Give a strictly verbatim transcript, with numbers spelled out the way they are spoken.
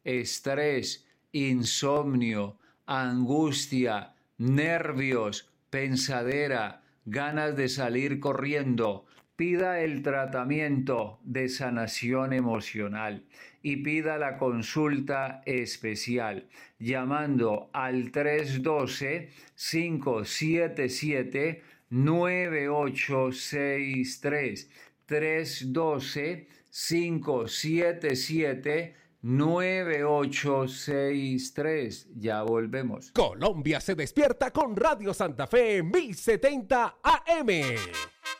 estrés, insomnio, angustia, nervios, pensadera, ganas de salir corriendo, pida el tratamiento de sanación emocional y pida la consulta especial llamando al tres uno dos, cinco siete siete, nueve ocho seis tres. tres uno dos, cinco siete siete, nueve ocho seis tres. Ya volvemos. Colombia se despierta con Radio Santa Fe mil setenta A M.